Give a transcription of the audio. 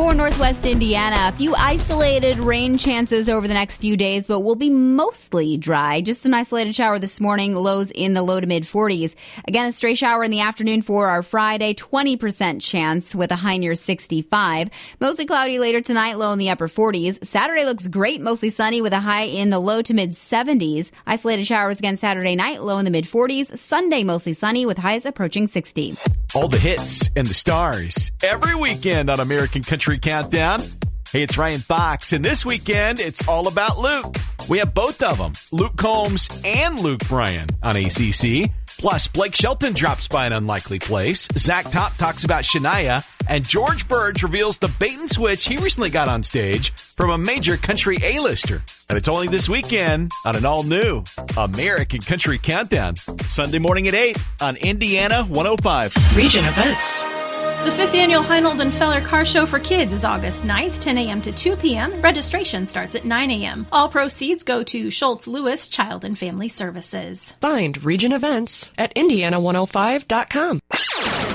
For Northwest Indiana, a few isolated rain chances over the next few days, but will be mostly dry. Just an isolated shower this morning, lows in the low to mid 40s. Again, a stray shower in the afternoon for our Friday, 20% chance with a high near 65. Mostly cloudy later tonight, low in the upper 40s. Saturday looks great, mostly sunny with a high in the low to mid 70s. Isolated showers again Saturday night, low in the mid 40s. Sunday, mostly sunny with highs approaching 60. All the hits and the stars every weekend on American Country Countdown. Hey, it's Ryan Fox, and this weekend it's all about Luke. We have both of them, Luke Combs and Luke Bryan on ACC. Plus, Blake Shelton drops by an unlikely place. Zach Top talks about Shania, and George Burge reveals the bait and switch he recently got on stage from a major country A-lister. And it's only this weekend on an all-new American Country Countdown. Sunday morning at 8 on Indiana 105. Region events. The 5th Annual Heinold and Feller Car Show for Kids is August 9th, 10 a.m. to 2 p.m. Registration starts at 9 a.m. All proceeds go to Schultz Lewis Child and Family Services. Find region events at Indiana105.com.